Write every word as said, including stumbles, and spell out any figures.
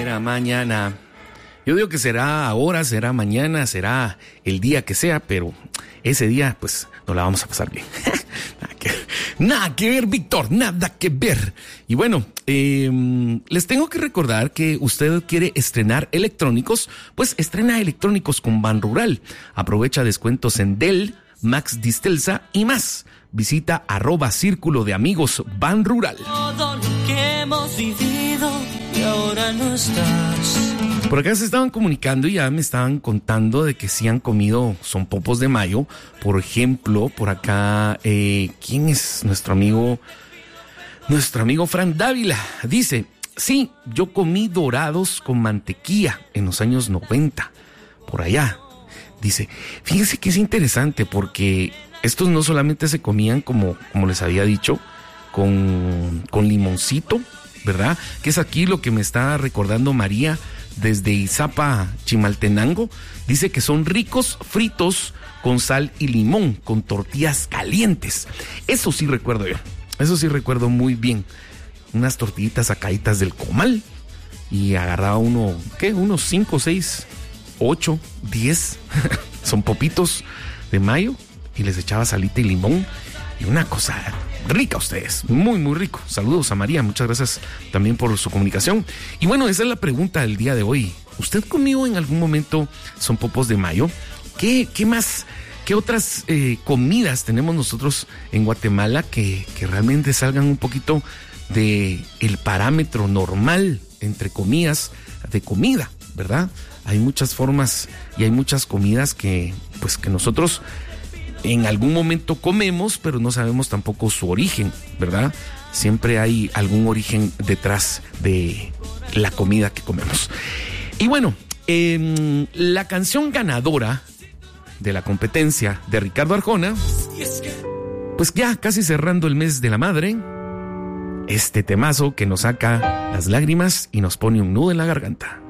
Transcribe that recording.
será mañana. Yo digo que será ahora, será mañana, será el día que sea, pero ese día, pues, nos la vamos a pasar bien. nada, que, nada que ver, Víctor, nada que ver. Y bueno, eh, les tengo que recordar que usted quiere estrenar electrónicos, pues estrena electrónicos con Banrural. Aprovecha descuentos en Dell, Max Distelsa y más. Visita arroba Círculo de Amigos Banrural. Todo lo que hemos vivido y ahora no estás. Por acá se estaban comunicando y ya me estaban contando de que sí han comido sonpopos de mayo. Por ejemplo, por acá, eh, ¿quién es nuestro amigo? Nuestro amigo Frank Dávila dice, sí, yo comí dorados con mantequilla en los años noventa, por allá. Dice, fíjense que es interesante porque estos no solamente se comían como, como les había dicho, con, con limoncito, ¿verdad? Que es aquí lo que me está recordando María desde Izapa, Chimaltenango. Dice que son ricos fritos con sal y limón, con tortillas calientes. Eso sí recuerdo yo, eso sí recuerdo muy bien. Unas tortillitas sacaditas del comal y agarraba uno, ¿qué? Unos cinco, seis, ocho, diez son popitos de mayo y les echaba salita y limón y una cosa rica ustedes, muy muy rico. Saludos a María, muchas gracias también por su comunicación. Y bueno, esa es la pregunta del día de hoy. ¿Usted comió en algún momento sonpopos de mayo? ¿Qué, qué más, qué otras eh, comidas tenemos nosotros en Guatemala que, que realmente salgan un poquito de el parámetro normal, entre comillas, de comida, ¿verdad? Hay muchas formas y hay muchas comidas que, pues, que nosotros en algún momento comemos, pero no sabemos tampoco su origen, ¿verdad? Siempre hay algún origen detrás de la comida que comemos. Y bueno, eh, la canción ganadora de la competencia de Ricardo Arjona, pues ya casi cerrando el mes de la madre, este temazo que nos saca las lágrimas y nos pone un nudo en la garganta.